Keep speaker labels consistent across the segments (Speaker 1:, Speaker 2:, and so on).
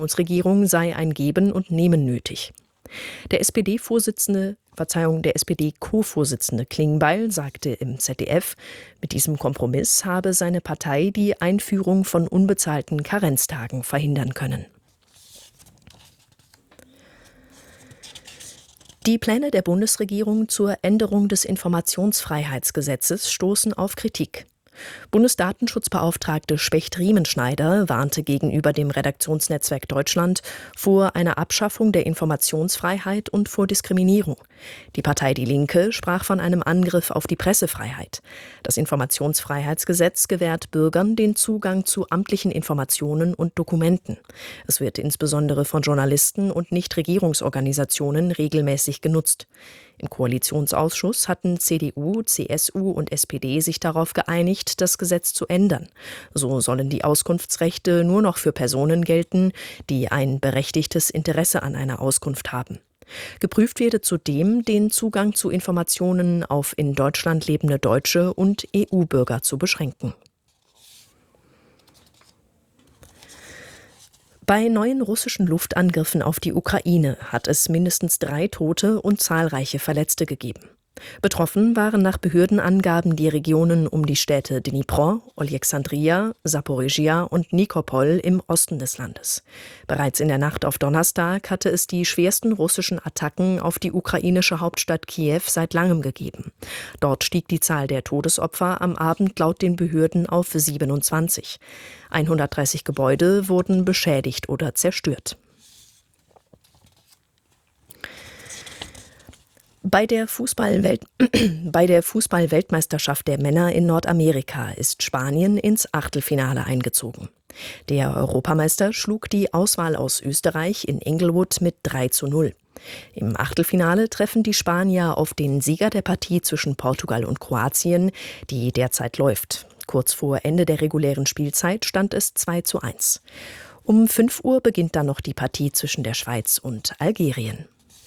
Speaker 1: Regierung sei ein Geben und Nehmen nötig. Der SPD-Co-Vorsitzende Klingbeil sagte im ZDF, mit diesem Kompromiss habe seine Partei die Einführung von unbezahlten Karenztagen verhindern können. Die Pläne der Bundesregierung zur Änderung des Informationsfreiheitsgesetzes stoßen auf Kritik. Bundesdatenschutzbeauftragte Specht-Riemenschneider warnte gegenüber dem Redaktionsnetzwerk Deutschland vor einer Abschaffung der Informationsfreiheit und vor Diskriminierung. Die Partei Die Linke sprach von einem Angriff auf die Pressefreiheit. Das Informationsfreiheitsgesetz gewährt Bürgern den Zugang zu amtlichen Informationen und Dokumenten. Es wird insbesondere von Journalisten und Nichtregierungsorganisationen regelmäßig genutzt. Im Koalitionsausschuss hatten CDU, CSU und SPD sich darauf geeinigt, das Gesetz zu ändern. So sollen die Auskunftsrechte nur noch für Personen gelten, die ein berechtigtes Interesse an einer Auskunft haben. Geprüft werde zudem, den Zugang zu Informationen auf in Deutschland lebende Deutsche und EU-Bürger zu beschränken. Bei neuen russischen Luftangriffen auf die Ukraine hat es mindestens 3 Tote und zahlreiche Verletzte gegeben. Betroffen waren nach Behördenangaben die Regionen um die Städte Dnipro, Olexandria, Saporizhia und Nikopol im Osten des Landes. Bereits in der Nacht auf Donnerstag hatte es die schwersten russischen Attacken auf die ukrainische Hauptstadt Kiew seit langem gegeben. Dort stieg die Zahl der Todesopfer am Abend laut den Behörden auf 27. 130 Gebäude wurden beschädigt oder zerstört. Bei der Fußball-Weltmeisterschaft der Männer in Nordamerika ist Spanien ins Achtelfinale eingezogen. Der Europameister schlug die Auswahl aus Österreich in Inglewood mit 3:0. Im Achtelfinale treffen die Spanier auf den Sieger der Partie zwischen Portugal und Kroatien, die derzeit läuft. Kurz vor Ende der regulären Spielzeit stand es 2:1. Um 5 Uhr beginnt dann noch die Partie zwischen der Schweiz und Algerien.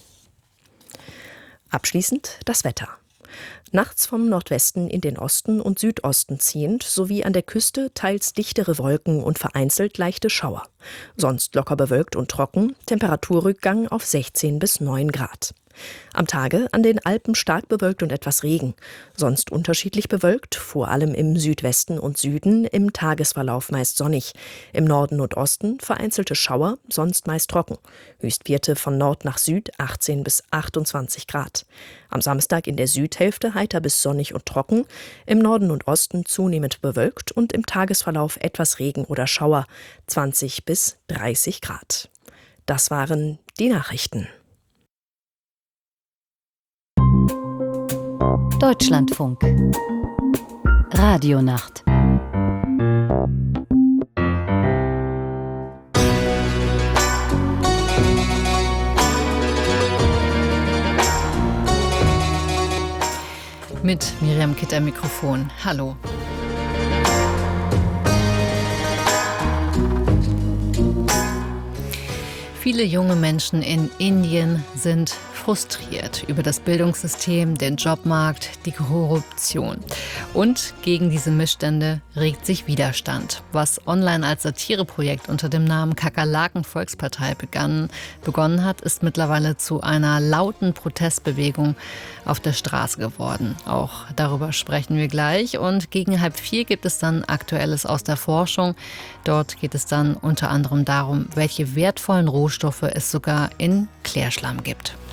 Speaker 1: Abschließend das Wetter. Nachts vom Nordwesten in den Osten und Südosten ziehend, sowie an der Küste teils dichtere Wolken und vereinzelt leichte Schauer. Sonst locker bewölkt und trocken, Temperaturrückgang auf 16 bis 9 Grad. Am Tage an den Alpen stark bewölkt und etwas Regen. Sonst unterschiedlich bewölkt, vor allem im Südwesten und Süden, im Tagesverlauf meist sonnig. Im Norden und Osten vereinzelte Schauer, sonst meist trocken. Höchstwerte von Nord nach Süd 18 bis 28 Grad. Am Samstag in der Südhälfte heiter bis sonnig und trocken. Im Norden und Osten zunehmend bewölkt und im Tagesverlauf etwas Regen oder Schauer 20 bis 30 Grad. Das waren die Nachrichten.
Speaker 2: Deutschlandfunk. Radionacht.
Speaker 3: Mit Miriam Kitt am Mikrofon. Hallo. Viele junge Menschen in Indien sind frustriert über das Bildungssystem, den Jobmarkt, die Korruption. Und gegen diese Missstände regt sich Widerstand. Was online als Satireprojekt unter dem Namen Kakerlaken-Volkspartei begonnen hat, ist mittlerweile zu einer lauten Protestbewegung auf der Straße geworden. Auch darüber sprechen wir gleich. Und gegen 3:30 gibt es dann Aktuelles aus der Forschung. Dort geht es dann unter anderem darum, welche wertvollen Rohstoffe es sogar in Klärschlamm gibt.